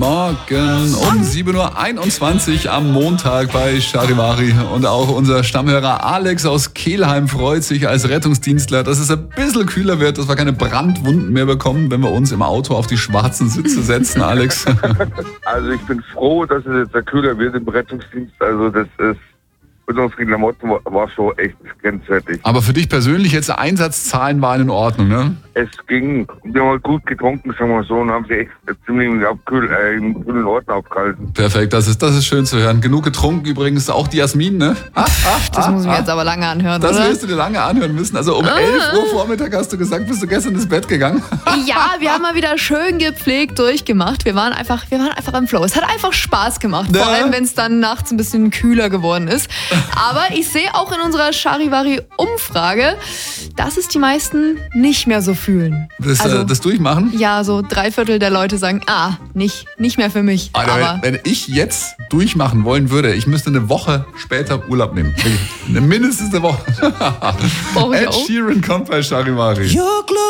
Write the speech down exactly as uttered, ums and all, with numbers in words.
Morgen um sieben Uhr einundzwanzig am Montag bei Charivari. Und auch unser Stammhörer Alex aus Kelheim freut sich als Rettungsdienstler, dass es ein bisschen kühler wird, dass wir keine Brandwunden mehr bekommen, wenn wir uns im Auto auf die schwarzen Sitze setzen, Alex. Also ich bin froh, dass es jetzt kühler wird im Rettungsdienst. Also das ist, mit unseren Klamotten war, war schon echt grenzwertig. Aber für dich persönlich jetzt Einsatzzahlen waren in Ordnung, ne? Es ging, wir haben halt gut getrunken, sagen wir so, und haben sich echt ziemlich im, Kühl, äh, im kühlen Orten aufgehalten. Perfekt, das ist, das ist schön zu hören. Genug getrunken übrigens, auch die Jasmin, ne? Ah, ah, Das ah, muss ich mir ah. jetzt aber lange anhören, Das oder? wirst du dir lange anhören müssen. Also um Ah. elf Uhr Vormittag hast du gesagt, bist du gestern ins Bett gegangen. Ja, wir haben mal wieder schön gepflegt durchgemacht. Wir waren einfach, wir waren einfach im Flow. Es hat einfach Spaß gemacht, Ja. vor allem wenn es dann nachts ein bisschen kühler geworden ist. Aber ich sehe auch in unserer Charivari-Umfrage, dass es die meisten nicht mehr so fühlen. Das, Also- äh, das Durchmachen. Ja, so drei Viertel der Leute sagen, ah, nicht, nicht mehr für mich. Alter, Aber wenn, wenn ich jetzt durchmachen wollen würde, ich müsste eine Woche später Urlaub nehmen. Wirklich. Mindestens eine Woche. Brauch ich Ed auch. Sheeran kommt bei Charivari.